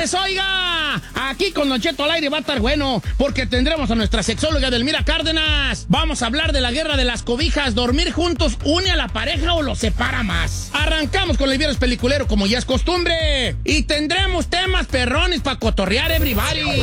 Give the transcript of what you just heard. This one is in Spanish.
Señores, oiga, aquí con Don Cheto al aire va a estar bueno, porque tendremos a nuestra sexóloga Edelmira Cárdenas. Vamos a hablar de la guerra de las cobijas. ¿Dormir juntos une a la pareja o los separa más? Arrancamos con el viernes peliculero, como ya es costumbre. Y tendremos temas perrones para cotorrear, everybody.